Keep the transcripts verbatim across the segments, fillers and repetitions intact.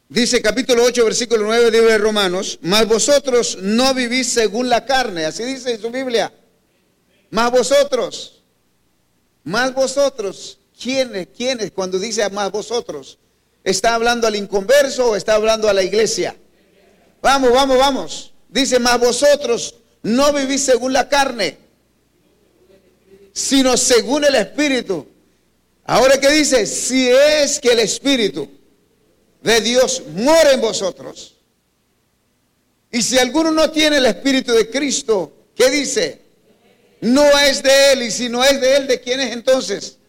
Dice capítulo ocho, versículo nueve del libro de Romanos: mas vosotros no vivís según la carne. Así dice en su Biblia. Más vosotros. Más vosotros. ¿Quiénes? ¿Quiénes? Cuando dice más vosotros, ¿está hablando al inconverso o está hablando a la iglesia? Vamos, vamos, vamos. Dice: mas vosotros no vivís según la carne, sino según el Espíritu. Ahora, ¿qué dice? Si es que el Espíritu de Dios mora en vosotros. Y si alguno no tiene el Espíritu de Cristo, ¿qué dice? No es de él. Y si no es de él, ¿de quién es entonces?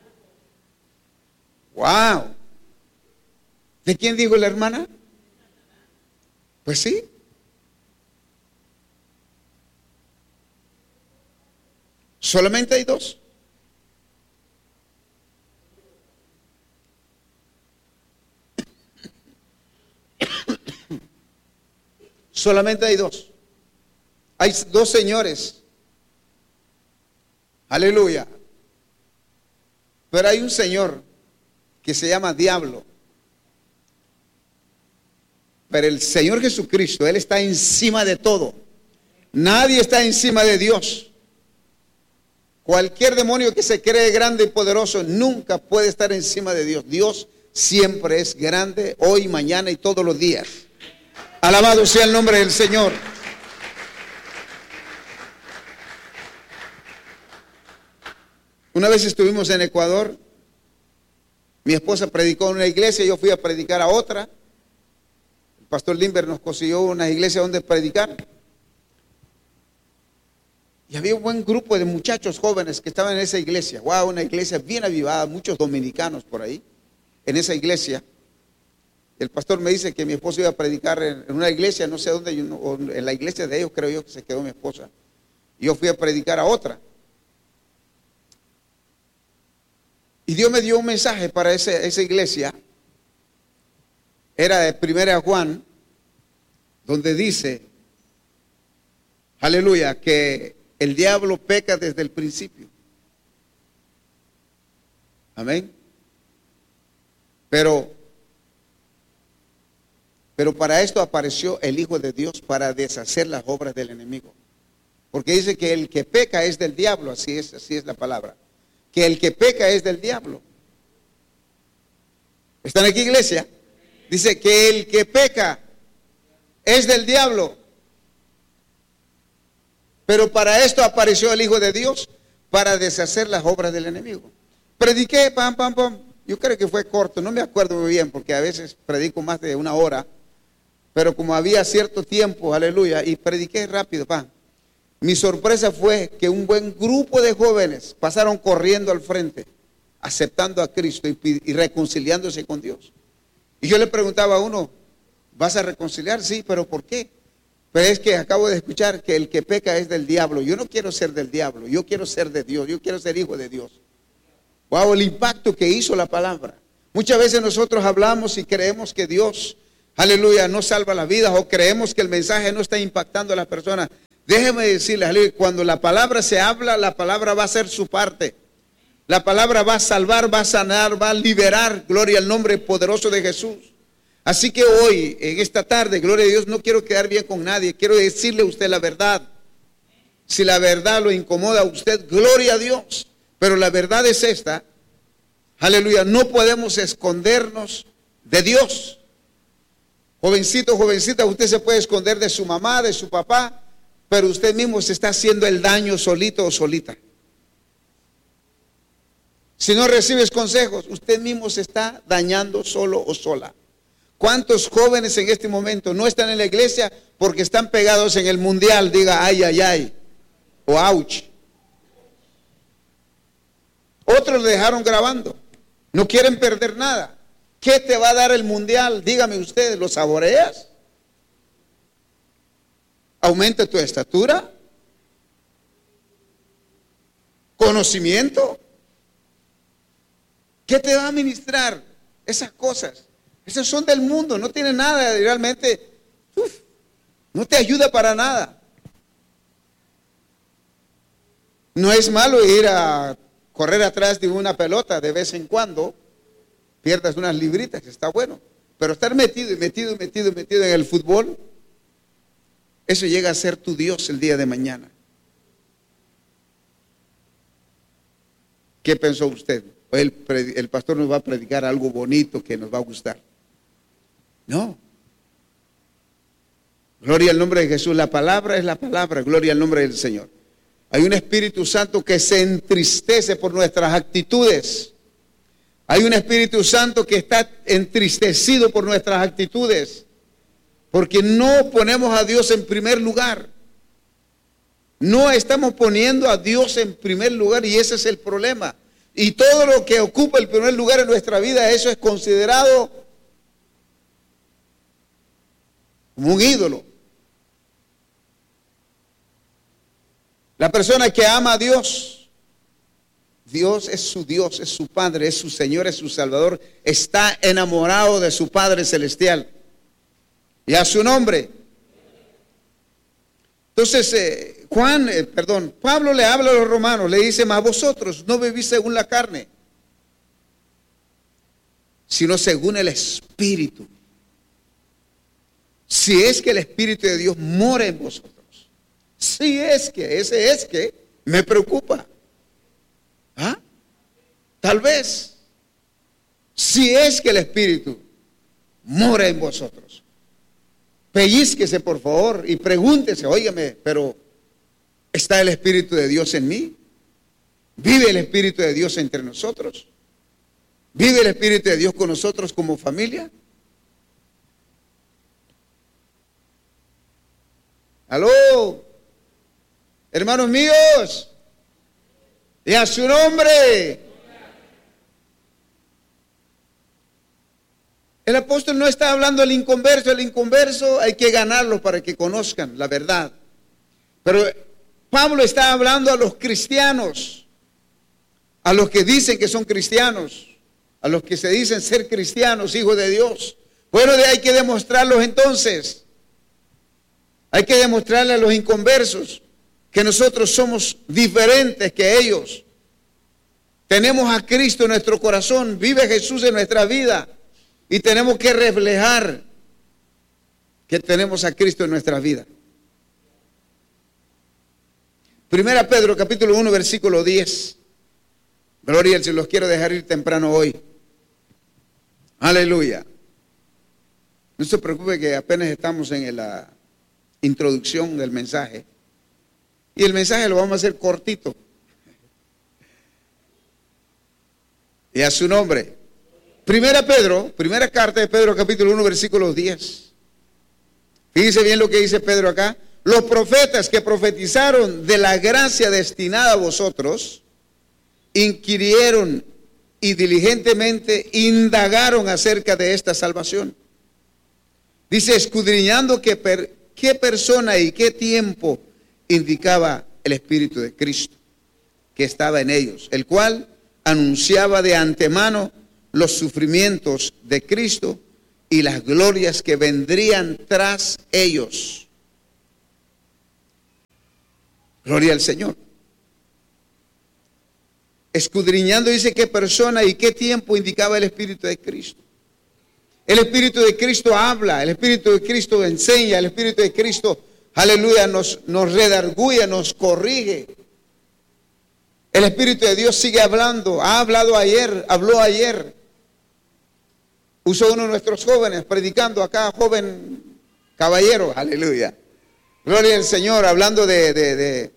Wow. ¿De quién dijo la hermana? Pues sí. Solamente hay dos. Solamente hay dos. Hay dos señores. Aleluya. Pero hay un señor que se llama diablo. Pero el Señor Jesucristo, Él está encima de todo. Nadie está encima de Dios. Cualquier demonio que se cree grande y poderoso nunca puede estar encima de Dios. Dios siempre es grande, hoy, mañana y todos los días. Alabado sea el nombre del Señor. Una vez estuvimos en Ecuador. Mi esposa predicó en una iglesia, yo fui a predicar a otra. El pastor Limber nos consiguió una iglesia donde predicar. Y había un buen grupo de muchachos jóvenes que estaban en esa iglesia. Wow, una iglesia bien avivada, muchos dominicanos por ahí, en esa iglesia. El pastor me dice que mi esposo iba a predicar en una iglesia, no sé dónde, yo no, en la iglesia de ellos creo yo que se quedó mi esposa. Y yo fui a predicar a otra. Y Dios me dio un mensaje para ese, esa iglesia. Era de primera Juan, donde dice, aleluya, que el diablo peca desde el principio. Amén. Pero, pero para esto apareció el Hijo de Dios, para deshacer las obras del enemigo. Porque dice que el que peca es del diablo, así es, así es la palabra. Que el que peca es del diablo. ¿Están aquí, iglesia? Dice que el que peca es del diablo. Pero para esto apareció el Hijo de Dios, para deshacer las obras del enemigo. Prediqué, pam, pam, pam. Yo creo que fue corto, no me acuerdo muy bien, porque a veces predico más de una hora. Pero como había cierto tiempo, aleluya, y prediqué rápido, pam. Mi sorpresa fue que un buen grupo de jóvenes pasaron corriendo al frente, aceptando a Cristo y, y reconciliándose con Dios. Y yo le preguntaba a uno, ¿vas a reconciliar? Sí, pero ¿por qué? Pero es que acabo de escuchar que el que peca es del diablo. Yo no quiero ser del diablo, yo quiero ser de Dios, yo quiero ser hijo de Dios. Wow, el impacto que hizo la palabra. Muchas veces nosotros hablamos y creemos que Dios, aleluya, no salva las vidas, o creemos que el mensaje no está impactando a las personas. Déjeme decirles, aleluya, cuando la palabra se habla, la palabra va a hacer su parte. La palabra va a salvar, va a sanar, va a liberar. Gloria al nombre poderoso de Jesús. Así que hoy, en esta tarde, gloria a Dios, no quiero quedar bien con nadie. Quiero decirle a usted la verdad. Si la verdad lo incomoda a usted, gloria a Dios. Pero la verdad es esta. Aleluya, no podemos escondernos de Dios. Jovencito, jovencita, usted se puede esconder de su mamá, de su papá, pero usted mismo se está haciendo el daño solito o solita. Si no recibes consejos, usted mismo se está dañando solo o sola. ¿Cuántos jóvenes en este momento no están en la iglesia porque están pegados en el mundial? Diga ay, ay, ay, o ouch. Otros le dejaron grabando, no quieren perder nada. ¿Qué te va a dar el mundial? Dígame usted, ¿lo saboreas? ¿Aumenta tu estatura? ¿Conocimiento? ¿Qué te va a ministrar? Esas cosas. Esas son del mundo, no tiene nada realmente. Uf, no te ayuda para nada. No es malo ir a correr atrás de una pelota de vez en cuando. Pierdas unas libritas, está bueno. Pero estar metido y metido y metido y metido en el fútbol, eso llega a ser tu Dios el día de mañana. ¿Qué pensó usted? El, el pastor nos va a predicar algo bonito que nos va a gustar. No. Gloria al nombre de Jesús. La palabra es la palabra. Gloria al nombre del Señor. Hay un Espíritu Santo que se entristece por nuestras actitudes. Hay un Espíritu Santo que está entristecido por nuestras actitudes. Porque no ponemos a Dios en primer lugar. No estamos poniendo a Dios en primer lugar y ese es el problema. Y todo lo que ocupa el primer lugar en nuestra vida, eso es considerado como un ídolo. La persona que ama a Dios, Dios es su Dios, es su Padre, es su Señor, es su Salvador, está enamorado de su Padre Celestial y a su nombre. Entonces, eh, Juan, eh, perdón, Pablo le habla a los romanos, le dice, mas vosotros no vivís según la carne, sino según el Espíritu. Si es que el Espíritu de Dios mora en vosotros. Si es que, ese es que me preocupa. ¿Ah? Tal vez, si es que el Espíritu mora en vosotros. Pellízquese por favor y pregúntese, óigame, pero ¿está el Espíritu de Dios en mí? ¿Vive el Espíritu de Dios entre nosotros? ¿Vive el Espíritu de Dios con nosotros como familia? ¡Aló! Hermanos míos, y a su nombre. El apóstol no está hablando del inconverso, el inconverso hay que ganarlo para que conozcan la verdad. Pero Pablo está hablando a los cristianos, a los que dicen que son cristianos, a los que se dicen ser cristianos, hijos de Dios. Bueno, de ahí hay que demostrarlos entonces. Hay que demostrarle a los inconversos que nosotros somos diferentes que ellos. Tenemos a Cristo en nuestro corazón, vive Jesús en nuestra vida y tenemos que reflejar que tenemos a Cristo en nuestra vida. Primera Pedro capítulo uno versículo diez. Gloria al Señor, los quiero dejar ir temprano hoy. Aleluya. No se preocupe que apenas estamos en la introducción del mensaje. Y el mensaje lo vamos a hacer cortito. Y a su nombre. Primera Pedro, primera carta de Pedro, capítulo uno, versículo diez. Fíjense bien lo que dice Pedro acá. Los profetas que profetizaron de la gracia destinada a vosotros, inquirieron y diligentemente indagaron acerca de esta salvación. Dice, escudriñando que per, qué persona y qué tiempo indicaba el Espíritu de Cristo que estaba en ellos, el cual anunciaba de antemano los sufrimientos de Cristo y las glorias que vendrían tras ellos. Gloria al Señor. Escudriñando dice qué persona y qué tiempo indicaba el Espíritu de Cristo. El Espíritu de Cristo habla, el Espíritu de Cristo enseña, el Espíritu de Cristo, aleluya, nos, nos redarguye, nos corrige. El Espíritu de Dios sigue hablando, ha hablado ayer, habló ayer. Usó uno de nuestros jóvenes predicando acá, joven caballero, aleluya. Gloria al Señor, hablando de, de, de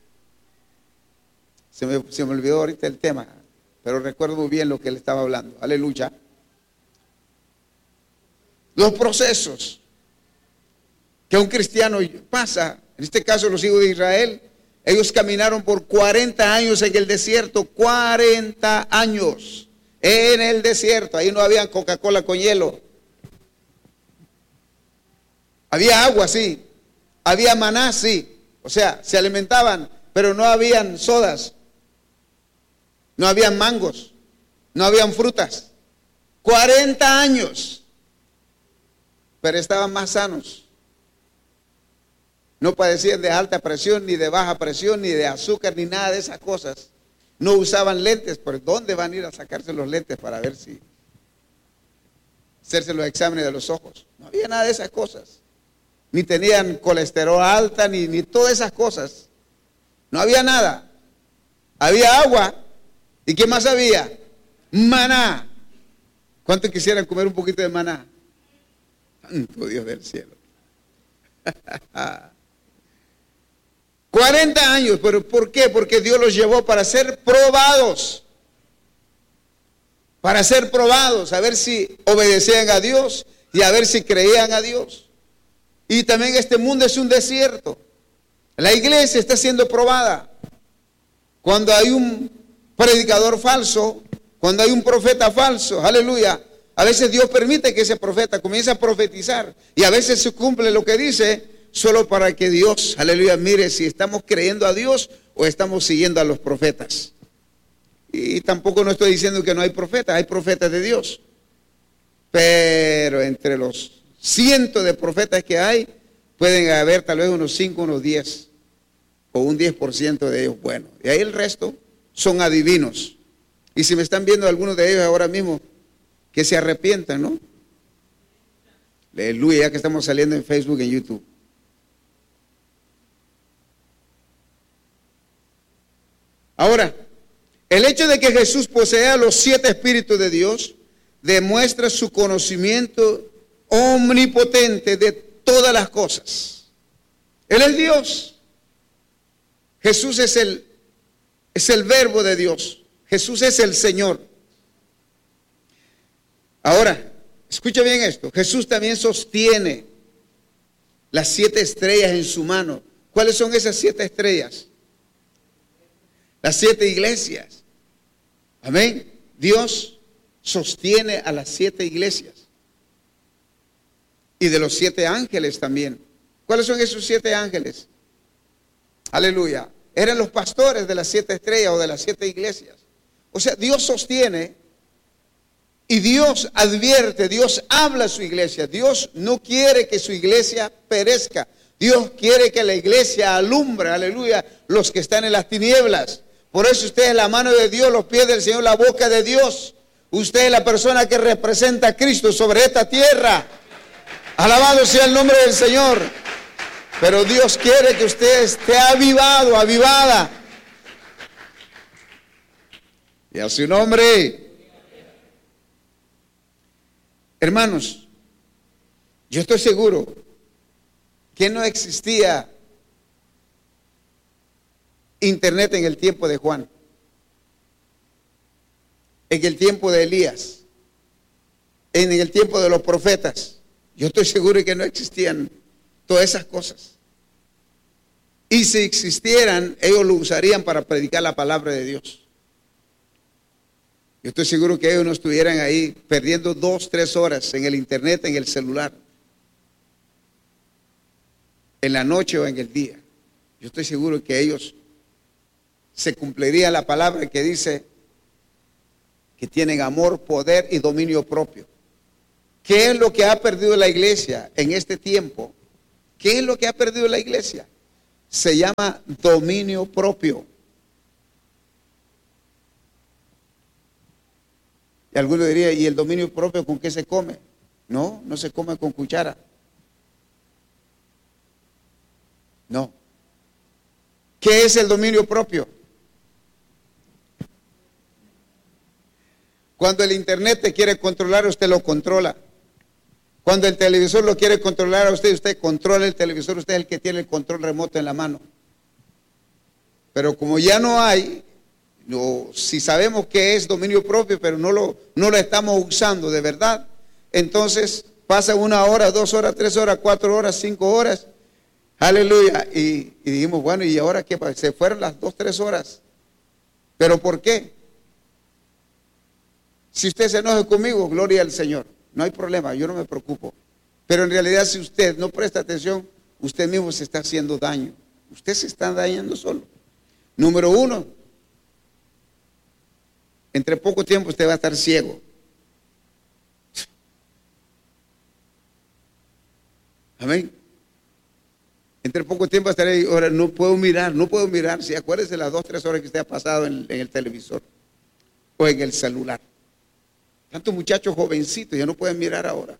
se, me, se me olvidó ahorita el tema, pero recuerdo muy bien lo que él estaba hablando, aleluya. Los procesos que un cristiano pasa, en este caso los hijos de Israel, ellos caminaron por cuarenta años en el desierto, cuarenta años en el desierto, ahí no había Coca-Cola con hielo, había agua, sí, había maná, sí, o sea, se alimentaban, pero no habían sodas, no habían mangos, no habían frutas, cuarenta años. Pero estaban más sanos. No padecían de alta presión, ni de baja presión, ni de azúcar, ni nada de esas cosas. No usaban lentes. ¿Por dónde van a ir a sacarse los lentes para ver si hacerse los exámenes de los ojos. No había nada de esas cosas. Ni tenían colesterol alta, ni, ni todas esas cosas. No había nada. Había agua. ¿Y qué más había? Maná. ¿Cuántos quisieran comer un poquito de maná? Santo Dios del cielo. cuarenta años, pero ¿por qué? Porque Dios los llevó para ser probados. Para ser probados, a ver si obedecían a Dios y a ver si creían a Dios. Y también este mundo es un desierto. La iglesia está siendo probada. Cuando hay un predicador falso, cuando hay un profeta falso, aleluya, a veces Dios permite que ese profeta comience a profetizar y a veces se cumple lo que dice solo para que Dios, aleluya, mire si estamos creyendo a Dios o estamos siguiendo a los profetas. Y tampoco no estoy diciendo que no hay profetas, hay profetas de Dios. Pero entre los cientos de profetas que hay, pueden haber tal vez unos cinco, unos diez, o un diez por ciento de ellos buenos. Y ahí el resto son adivinos. Y si me están viendo algunos de ellos ahora mismo, que se arrepientan, ¿no? Aleluya, ya que estamos saliendo en Facebook y en YouTube. Ahora, el hecho de que Jesús posea los siete espíritus de Dios demuestra su conocimiento omnipotente de todas las cosas. Él es Dios. Jesús es el, es el verbo de Dios. Jesús es el Señor. Ahora, escucha bien esto. Jesús también sostiene las siete estrellas en su mano. ¿Cuáles son esas siete estrellas? Las siete iglesias. Amén. Dios sostiene a las siete iglesias. Y de los siete ángeles también. ¿Cuáles son esos siete ángeles? Aleluya. Eran los pastores de las siete estrellas o de las siete iglesias. O sea, Dios sostiene y Dios advierte, Dios habla a su iglesia. Dios no quiere que su iglesia perezca. Dios quiere que la iglesia alumbre, aleluya, los que están en las tinieblas. Por eso usted es la mano de Dios, los pies del Señor, la boca de Dios. Usted es la persona que representa a Cristo sobre esta tierra. Alabado sea el nombre del Señor. Pero Dios quiere que usted esté avivado, avivada. Y a su nombre. Hermanos, yo estoy seguro que no existía internet en el tiempo de Juan, en el tiempo de Elías, en el tiempo de los profetas. Yo estoy seguro de que no existían todas esas cosas. Y si existieran, ellos lo usarían para predicar la palabra de Dios. Yo estoy seguro que ellos no estuvieran ahí perdiendo dos, tres horas en el internet, en el celular, en la noche o en el día. Yo estoy seguro que ellos se cumpliría la palabra que dice que tienen amor, poder y dominio propio. ¿Qué es lo que ha perdido la iglesia en este tiempo? ¿Qué es lo que ha perdido la iglesia? Se llama dominio propio. Y alguno diría, ¿y el dominio propio con qué se come? No, no se come con cuchara. No. ¿Qué es el dominio propio? Cuando el internet te quiere controlar, usted lo controla. Cuando el televisor lo quiere controlar a usted, usted controla el televisor, usted es el que tiene el control remoto en la mano. Pero como ya no hay, no, si sabemos que es dominio propio, pero no lo, no lo estamos usando de verdad, entonces pasa una hora, dos horas, tres horas, cuatro horas, cinco horas, aleluya, y, y dijimos, bueno, ¿y ahora qué pasa? Se fueron las dos, tres horas. ¿Pero por qué? Si usted se enoja conmigo, gloria al Señor. No hay problema, yo no me preocupo. Pero en realidad si usted no presta atención, usted mismo se está haciendo daño. Usted se está dañando solo. Número uno, entre poco tiempo usted va a estar ciego. Amén. Entre poco tiempo estaré, ahora no puedo mirar, no puedo mirar. Si acuérdese las dos, tres horas que usted ha pasado en, en el televisor o en el celular. Tantos muchachos jovencitos ya no pueden mirar ahora.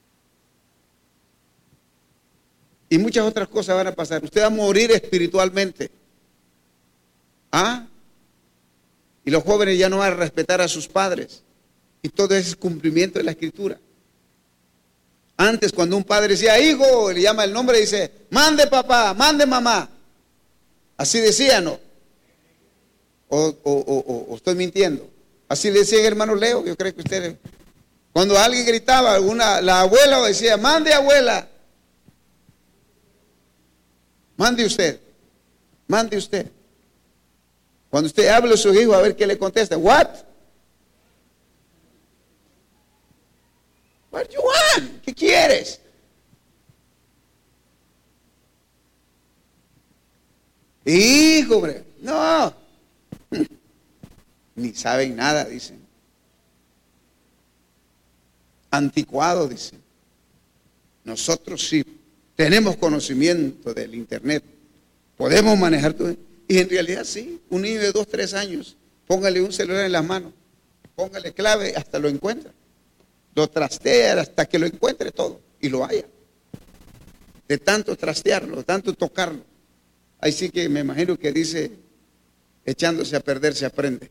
Y muchas otras cosas van a pasar. Usted va a morir espiritualmente. ¿Ah? Y los jóvenes ya no van a respetar a sus padres. Y todo ese es cumplimiento de la Escritura. Antes, cuando un padre decía, hijo, le llama el nombre y dice, mande papá, mande mamá. Así decía, ¿no? O, o, o, o estoy mintiendo. Así le decía el hermano Leo. Yo creo que ustedes, cuando alguien gritaba, una, la abuela decía, mande abuela. Mande usted, mande usted. Cuando usted habla a su hijo, a ver qué le contesta. What? What do you want? ¿Qué quieres? Hijo, hombre, no. Ni saben nada, dicen. Anticuado, dicen. Nosotros sí tenemos conocimiento del internet, podemos manejar todo. Y en realidad sí, un niño de dos, tres años, póngale un celular en las manos, póngale clave, hasta lo encuentra. Lo trastea hasta que lo encuentre todo y lo haya. De tanto trastearlo, de tanto tocarlo. Ahí sí que me imagino que dice, echándose a perder se aprende.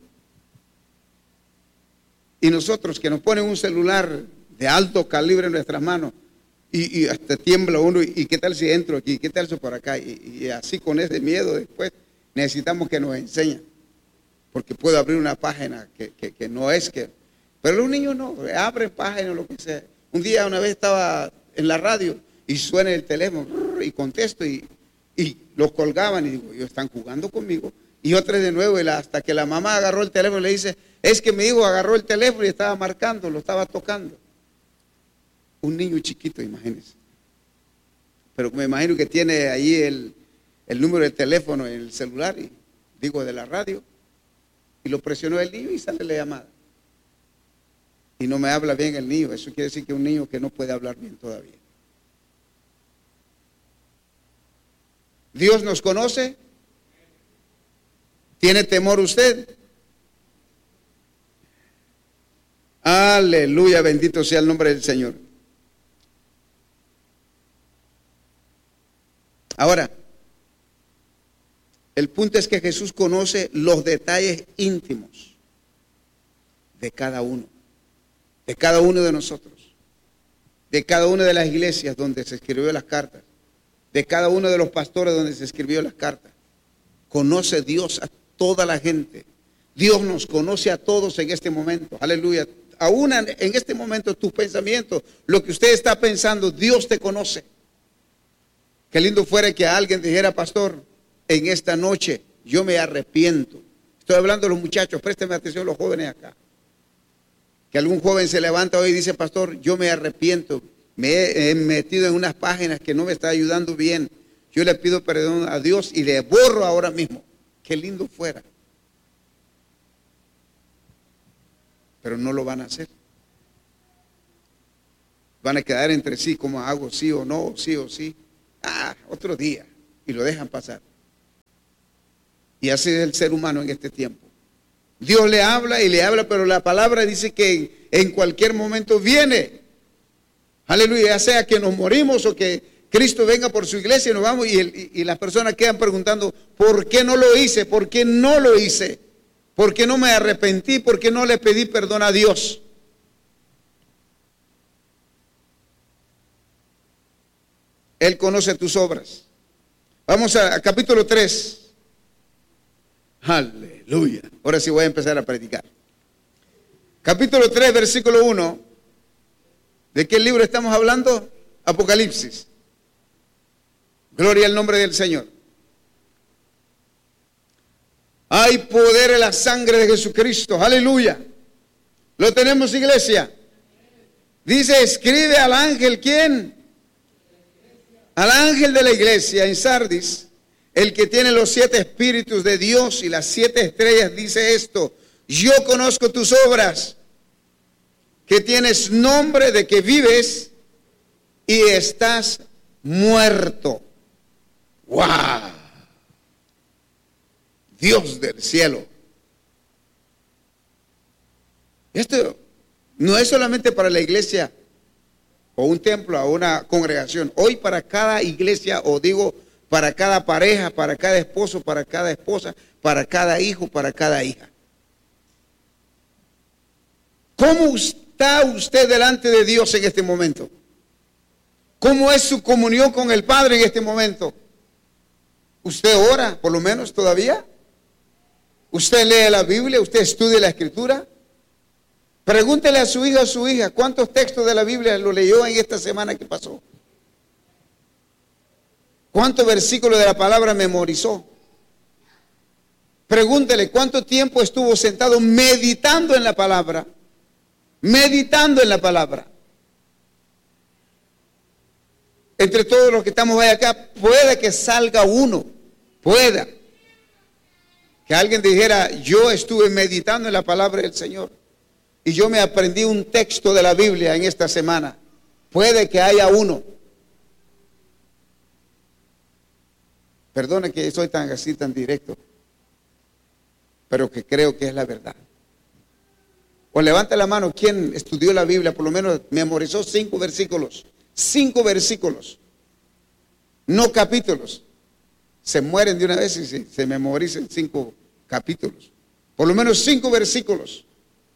Y nosotros que nos ponen un celular de alto calibre en nuestras manos, Y, y hasta tiembla uno, y, y qué tal si entro aquí, qué tal si por acá, y, y así con ese miedo después necesitamos que nos enseñen, porque puedo abrir una página que, que, que no es que, pero los niños no, abren páginas, lo que sea. Un día, una vez estaba en la radio y suena el teléfono y contesto y, y los colgaban y digo, ellos están jugando conmigo. Y otra de nuevo, y la, hasta que la mamá agarró el teléfono y le dice, es que mi hijo agarró el teléfono y estaba marcando, lo estaba tocando. Un niño chiquito, imagínense. Pero me imagino que tiene ahí el, el número de teléfono en el celular, y digo de la radio, y lo presionó el niño y sale la llamada. Y no me habla bien el niño, eso quiere decir que es un niño que no puede hablar bien todavía. ¿Dios nos conoce? ¿Tiene temor usted? Aleluya, bendito sea el nombre del Señor. Ahora, el punto es que Jesús conoce los detalles íntimos de cada uno, de cada uno de nosotros, de cada una de las iglesias donde se escribió las cartas, de cada uno de los pastores donde se escribió las cartas. Conoce Dios a toda la gente. Dios nos conoce a todos en este momento. Aleluya. Aún en este momento tus pensamientos, lo que usted está pensando, Dios te conoce. Qué lindo fuera que alguien dijera, pastor, en esta noche yo me arrepiento. Estoy hablando de los muchachos, présteme atención los jóvenes acá. Que algún joven se levanta hoy y dice, pastor, yo me arrepiento. Me he, he metido en unas páginas que no me está ayudando bien. Yo le pido perdón a Dios y le borro ahora mismo. Qué lindo fuera. Pero no lo van a hacer. Van a quedar entre sí, como hago, sí o no, sí o sí. Ah, otro día. Y lo dejan pasar. Y así es el ser humano en este tiempo. Dios le habla y le habla, pero la palabra dice que en, en cualquier momento viene. Aleluya, ya sea que nos morimos o que Cristo venga por su iglesia y nos vamos, y, el, y, y las personas quedan preguntando, ¿por qué no lo hice? ¿Por qué no lo hice? ¿Por qué no me arrepentí? ¿Por qué no le pedí perdón a Dios? Él conoce tus obras. Vamos a, a capítulo tres. Aleluya. Ahora sí voy a empezar a predicar. Capítulo tres, versículo uno. ¿De qué libro estamos hablando? Apocalipsis. Gloria al nombre del Señor. Hay poder en la sangre de Jesucristo. Aleluya. ¿Lo tenemos, iglesia? Dice, escribe al ángel, ¿quién? Al ángel de la iglesia en Sardis, el que tiene los siete espíritus de Dios y las siete estrellas, dice esto: yo conozco tus obras, que tienes nombre de que vives y estás muerto. ¡Wow! Dios del cielo. Esto No es solamente para la iglesia o un templo o una congregación. Hoy para cada iglesia, o digo para cada pareja, para cada esposo, para cada esposa, para cada hijo, para cada hija. ¿Cómo está usted delante de Dios en este momento? ¿Cómo es su comunión con el Padre en este momento? ¿Usted ora, por lo menos, todavía? ¿Usted lee la Biblia? ¿Usted estudia la Escritura? Pregúntele a su hijo o a su hija cuántos textos de la Biblia lo leyó en esta semana que pasó. ¿Cuántos versículos de la palabra memorizó? Pregúntele cuánto tiempo estuvo sentado meditando en la palabra. Meditando en la palabra. Entre todos los que estamos ahí acá, puede que salga uno, pueda. Que alguien dijera, yo estuve meditando en la palabra del Señor y yo me aprendí un texto de la Biblia en esta semana. Puede que haya uno. Perdone que soy tan así, tan directo, pero que creo que es la verdad. O levante la mano, ¿quién estudió la Biblia? Por lo menos memorizó cinco versículos. Cinco versículos. No capítulos. Se mueren de una vez y se, se memorizan cinco capítulos. Por lo menos cinco versículos.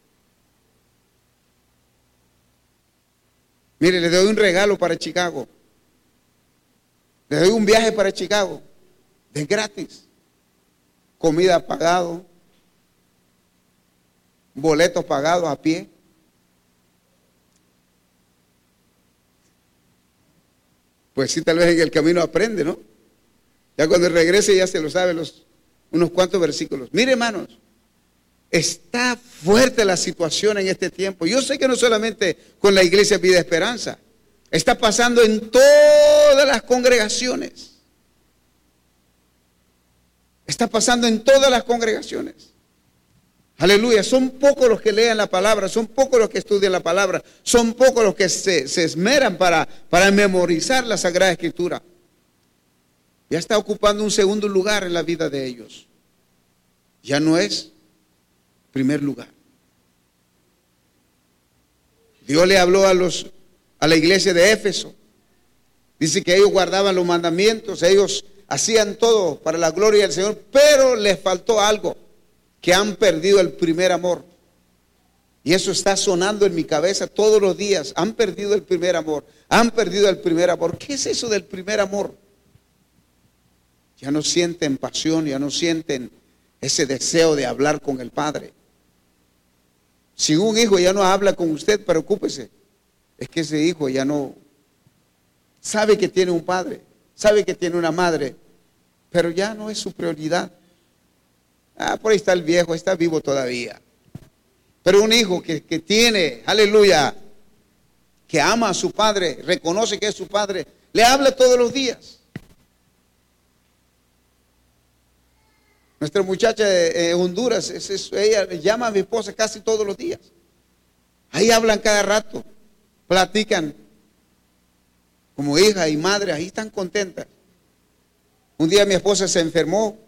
Mire, le doy un regalo para Chicago. Le doy un viaje para Chicago. De gratis. Comida pagado. Boletos pagados a pie. Pues sí, tal vez en el camino aprende, ¿no? Ya cuando regrese ya se lo sabe los, unos cuantos versículos. Mire, hermanos, está fuerte la situación en este tiempo. Yo sé que no solamente con la iglesia Vida Esperanza, está pasando en todas las congregaciones. Está pasando en todas las congregaciones. Aleluya, son pocos los que leen la palabra, son pocos los que estudian la palabra, son pocos los que se, se esmeran para, para memorizar la Sagrada Escritura. Ya está ocupando un segundo lugar en la vida de ellos. Ya no es primer lugar. Dios le habló a, los, a la iglesia de Éfeso. Dice que ellos guardaban los mandamientos, ellos hacían todo para la gloria del Señor, pero les faltó algo. Que han perdido el primer amor. Y eso está sonando en mi cabeza todos los días. Han perdido el primer amor. Han perdido el primer amor. ¿Qué es eso del primer amor? Ya no sienten pasión, ya no sienten ese deseo de hablar con el Padre. Si un hijo ya no habla con usted, preocúpese. Es que ese hijo ya no sabe que tiene un padre, sabe que tiene una madre, pero ya no es su prioridad. Ah, por ahí está el viejo, está vivo todavía. Pero un hijo que, que tiene, aleluya, que ama a su padre, reconoce que es su padre, le habla todos los días. Nuestra muchacha de eh, Honduras, es, es, ella llama a mi esposa casi todos los días. Ahí hablan cada rato, platican como hija y madre, ahí están contentas. Un día mi esposa se enfermó.